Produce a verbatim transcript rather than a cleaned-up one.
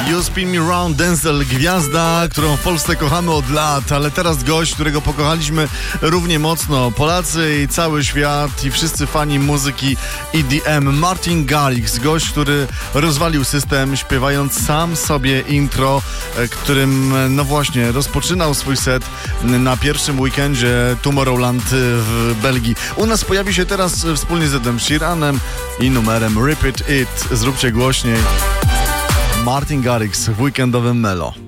You Spin Me Round, Denzel, gwiazda, którą w Polsce kochamy od lat, ale teraz gość, którego pokochaliśmy równie mocno. Polacy i cały świat i wszyscy fani muzyki E D M. Martin Garrix, gość, który rozwalił system, śpiewając sam sobie intro, którym, no właśnie, rozpoczynał swój set na pierwszym weekendzie Tomorrowland w Belgii. U nas pojawi się teraz wspólnie z Edem Sheeranem i numerem Repeat It. Zróbcie głośniej. Martin Garrix w weekendowym Melo.